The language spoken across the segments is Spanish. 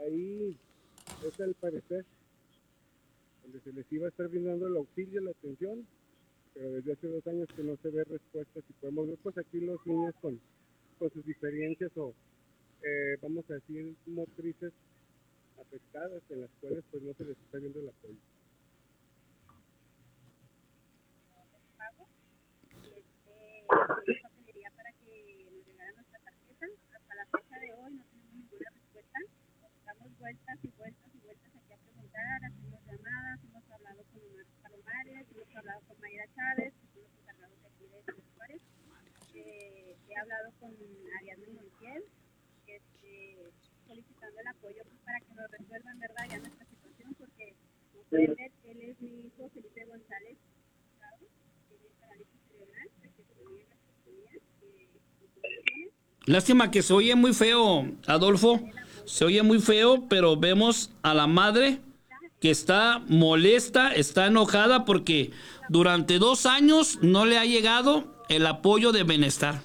ahí es al parecer donde se les iba a estar brindando el auxilio, la atención, pero desde hace 2 años que no se ve respuesta. Si podemos ver, pues aquí los niños con sus diferencias o vamos a decir motrices afectadas, en las cuales pues no se les está viendo el apoyo. Papelería para que nos llegara nuestra tarjeta. Hasta la fecha de hoy no tenemos ninguna respuesta. Damos vueltas y vueltas y vueltas aquí a preguntar, hacemos llamadas, hemos hablado con Omar Palomares, hemos hablado con Mayra Chávez, que son los encargados de aquí de Ciudad Juárez. He hablado con Ariadna Montiel, solicitando el apoyo pues, para que nos resuelvan, ¿verdad?, ya nuestra situación, porque él es mi hijo Felipe González, tiene parálisis cerebral, que se tenía las oportunidades. Lástima que se oye muy feo, Adolfo, se oye muy feo, pero vemos a la madre que está molesta, está enojada porque durante 2 años no le ha llegado el apoyo de bienestar.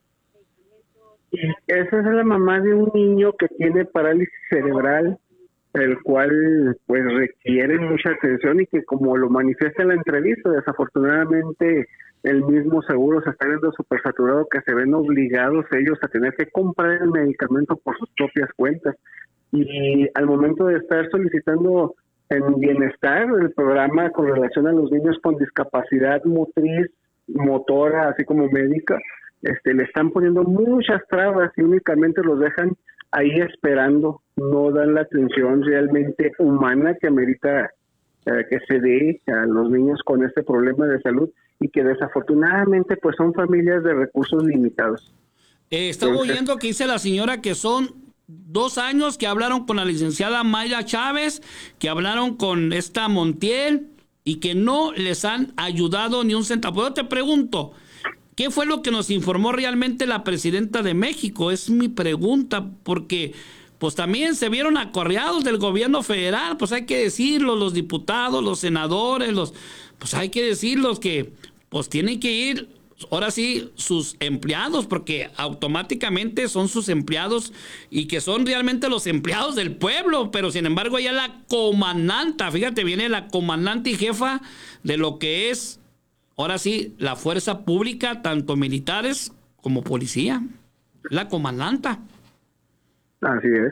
Esa es la mamá de un niño que tiene parálisis cerebral, el cual pues requiere mucha atención y que, como lo manifiesta en la entrevista, desafortunadamente el mismo seguro se está viendo súper saturado, que se ven obligados ellos a tener que comprar el medicamento por sus propias cuentas. Y al momento de estar solicitando en bienestar el programa con relación a los niños con discapacidad motriz, motora, así como médica, le están poniendo muchas trabas y únicamente los dejan ahí esperando, no dan la atención realmente humana que amerita que se dé a los niños con este problema de salud, y que desafortunadamente pues son familias de recursos limitados. Estaba oyendo que dice la señora que son 2 años que hablaron con la licenciada Mayra Chávez, que hablaron con esta Montiel y que no les han ayudado ni un centavo. Yo te pregunto, ¿qué fue lo que nos informó realmente la presidenta de México? Es mi pregunta, porque pues también se vieron acorreados del gobierno federal, pues hay que decirlo, los diputados, los senadores, pues hay que decirlos que pues tienen que ir, ahora sí, sus empleados, porque automáticamente son sus empleados y que son realmente los empleados del pueblo, pero sin embargo ya la comandanta, fíjate, viene la comandante y jefa de lo que es, ahora sí, la fuerza pública, tanto militares como policía, la comandanta. Así es.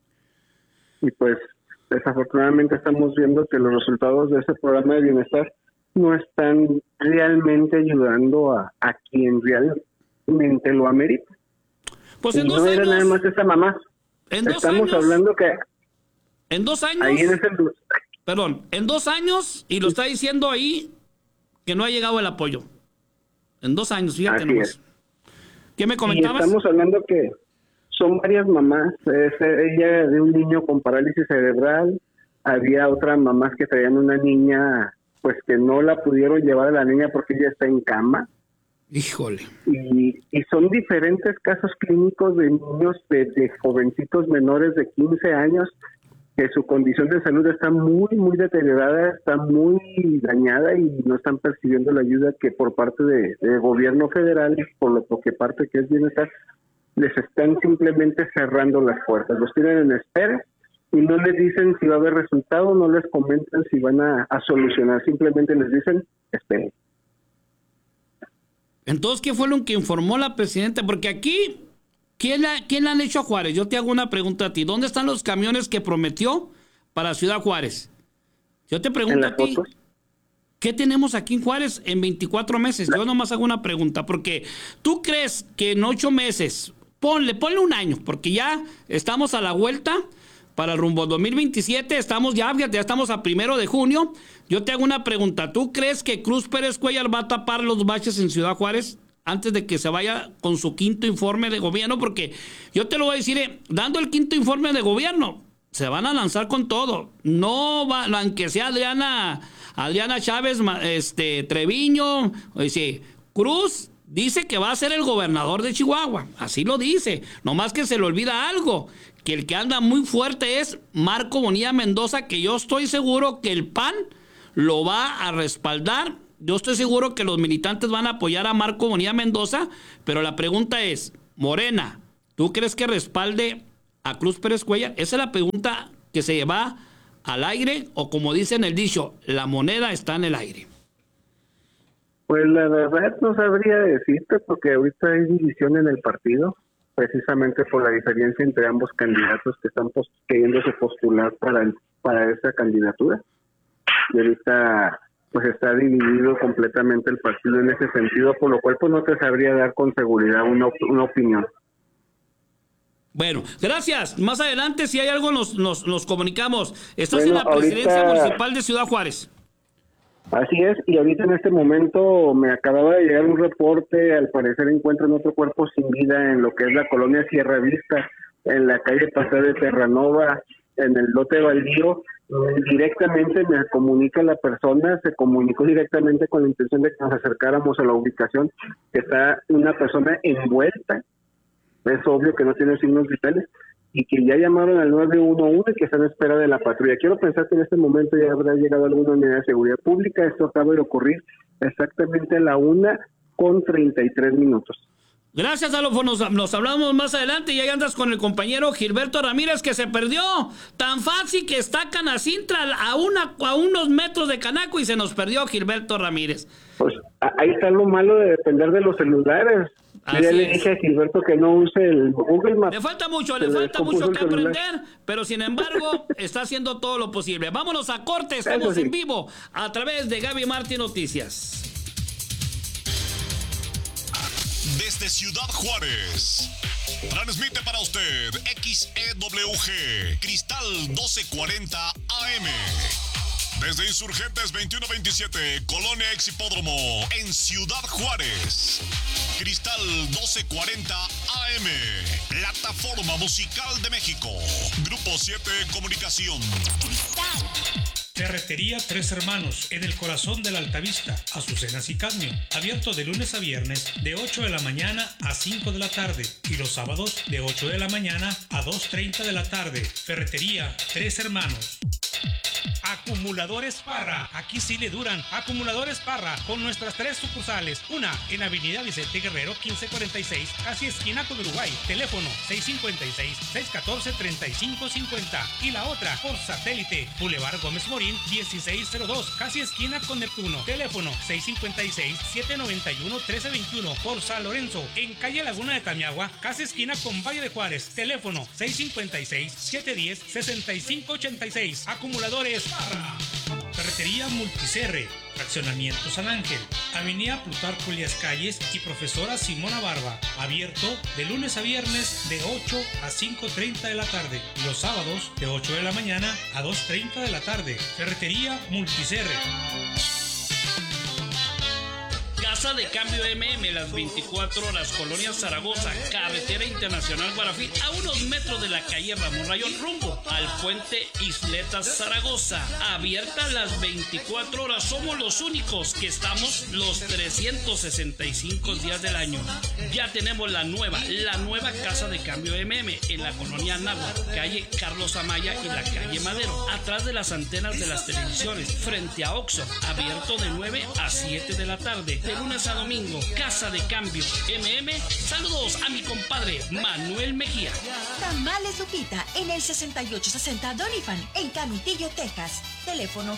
Y pues desafortunadamente estamos viendo que los resultados de ese programa de bienestar no están realmente ayudando a quien realmente lo amerita. Pues en y 2 no años, era nada más esa mamá. Estamos hablando que en 2 años, ahí en ese... perdón, en 2 años, y lo está diciendo ahí, que no ha llegado el apoyo. En 2 años, fíjate nomás. ¿Qué me comentabas? Y estamos hablando que son varias mamás. Ella de un niño con parálisis cerebral, había otras mamás que traían una niña, pues que no la pudieron llevar a la niña porque ella está en cama. Híjole. Y son diferentes casos clínicos de niños, de jovencitos menores de 15 años, que su condición de salud está muy, muy deteriorada, está muy dañada y no están percibiendo la ayuda que por parte del gobierno federal, por lo que parte que es bienestar, les están simplemente cerrando las puertas. Los tienen en espera y no les dicen si va a haber resultado, no les comentan si van a solucionar, simplemente les dicen, esperen. Entonces, ¿qué fue lo que informó la presidenta? Porque aquí, ¿quién le han hecho a Juárez? Yo te hago una pregunta a ti. ¿Dónde están los camiones que prometió para Ciudad Juárez? Yo te pregunto a ti, ¿qué tenemos aquí en Juárez en 24 meses? Yo nomás hago una pregunta, porque tú crees que en 8 meses, ponle 1 año, porque ya estamos a la vuelta para el rumbo 2027, ya estamos a 1 de junio. Yo te hago una pregunta, ¿tú crees que Cruz Pérez Cuellar va a tapar los baches en Ciudad Juárez antes de que se vaya con su 5º informe de gobierno? Porque yo te lo voy a decir, dando el 5º informe de gobierno, se van a lanzar con todo. No va, aunque sea Adriana Chávez, Treviño, Cruz dice que va a ser el gobernador de Chihuahua, así lo dice, nomás que se le olvida algo, que el que anda muy fuerte es Marco Bonilla Mendoza, que yo estoy seguro que el PAN lo va a respaldar. Yo estoy seguro que los militantes van a apoyar a Marco Bonilla Mendoza, pero la pregunta es, Morena, ¿tú crees que respalde a Cruz Pérez Cuellar? Esa es la pregunta que se va al aire, o como dice en el dicho, la moneda está en el aire. Pues la verdad no sabría decirte, porque ahorita hay división en el partido, precisamente por la diferencia entre ambos candidatos que están queriéndose postular para esa candidatura. Y ahorita pues está dividido completamente el partido en ese sentido, por lo cual pues no te sabría dar con seguridad una opinión. Bueno, gracias. Más adelante, si hay algo, nos comunicamos. Estás Bueno, en la presidencia municipal de Ciudad Juárez. Así es, y ahorita en este momento me acababa de llegar un reporte, al parecer encuentran otro cuerpo sin vida en lo que es la colonia Sierra Vista, en la calle Paseo de Terranova, en el lote baldío. Directamente me comunica la persona, se comunicó directamente con la intención de que nos acercáramos a la ubicación, que está una persona envuelta. Es obvio que no tiene signos vitales y que ya llamaron al 911 y que están en espera de la patrulla. Quiero pensar que en este momento ya habrá llegado alguna unidad de seguridad pública. Esto acaba de ocurrir exactamente a la 1:33. Gracias, Adolfo. Nos hablamos más adelante y ahí andas con el compañero Gilberto Ramírez, que se perdió. Tan fácil que está Canacintra a unos metros de Canaco y se nos perdió Gilberto Ramírez. Pues ahí está lo malo de depender de los celulares. Yo ya le dije a Gilberto que no use el Google Maps. Le falta mucho que aprender, pero sin embargo está haciendo todo lo posible. Vámonos a corte, estamos en vivo a través de Gaby Martí Noticias. Desde Ciudad Juárez, transmite para usted XEWG Cristal 1240 AM. Desde Insurgentes 2127, Colonia Exhipódromo, en Ciudad Juárez. Cristal 1240 AM, Plataforma Musical de México. Grupo 7 Comunicación. Ferretería Tres Hermanos, en el corazón de la Altavista, Azucenas y Cadmio. Abierto de lunes a viernes, de 8 de la mañana a 5 de la tarde. Y los sábados, de 8 de la mañana a 2:30 de la tarde. Ferretería Tres Hermanos. Acumuladores Parra, aquí sí le duran. Acumuladores Parra, con nuestras 3 sucursales. Una en Avenida Vicente Guerrero 1546, casi esquina con Uruguay. Teléfono 656-614-3550. Y la otra por satélite, Boulevard Gómez Morín 1602, casi esquina con Neptuno. Teléfono 656-791-1321. Por San Lorenzo, en calle Laguna de Tamiagua, casi esquina con Valle de Juárez. Teléfono 656-710-6586. Acumuladores Parra. Carretería Multicerre, Fraccionamiento San Ángel, Avenida Plutarco Elías Calles y Profesora Simona Barba. Abierto de lunes a viernes de 8 a 5:30 de la tarde. Y los sábados de 8 de la mañana a 2:30 de la tarde. Ferretería Multicerre. Casa de Cambio MM, las 24 horas, Colonia Zaragoza, Carretera Internacional Guarafil, a unos metros de la calle Ramón Rayón, rumbo al puente Isletas Zaragoza. Abierta las 24 horas, somos los únicos que estamos los 365 días del año. Ya tenemos la nueva Casa de Cambio MM en la colonia Anáhuac, calle Carlos Amaya y la calle Madero, atrás de las antenas de las televisiones, frente a Oxxo, abierto de 9 a 7 de la tarde, de lunes a domingo. Casa de Cambio MM. Saludos a mi compadre Manuel Mejía. Tamales Lupita en el 6860 Doniphan en Canutillo, Texas. Teléfono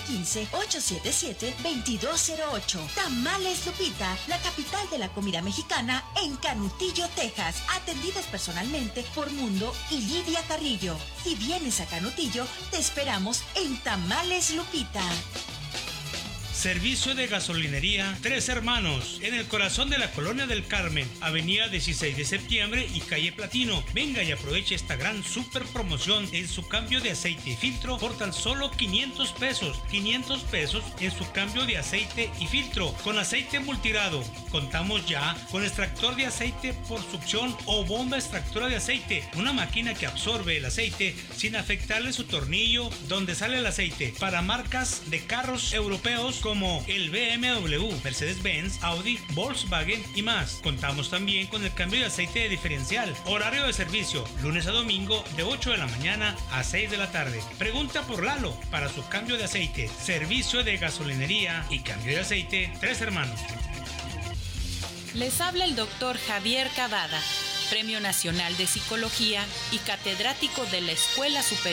915-877-2208. Tamales Lupita, la capital de la comida mexicana en Canutillo, Texas. Atendidas personalmente por Mundo y Lidia Carrillo. Si vienes a Canutillo, te esperamos en Tamales Lupita. Servicio de gasolinería Tres Hermanos, en el corazón de la Colonia del Carmen, Avenida 16 de Septiembre y calle Platino. Venga y aproveche esta gran super promoción en su cambio de aceite y filtro por tan solo 500 pesos. 500 pesos en su cambio de aceite y filtro con aceite multirado. Contamos ya con extractor de aceite por succión o bomba extractora de aceite, una máquina que absorbe el aceite sin afectarle su tornillo donde sale el aceite, para marcas de carros europeos como el BMW, Mercedes-Benz, Audi, Volkswagen y más. Contamos también con el cambio de aceite de diferencial. Horario de servicio, lunes a domingo de 8 de la mañana a 6 de la tarde. Pregunta por Lalo para su cambio de aceite. Servicio de gasolinería y cambio de aceite Tres Hermanos. Les habla el doctor Javier Cavada. Premio Nacional de Psicología y catedrático de la Escuela Superior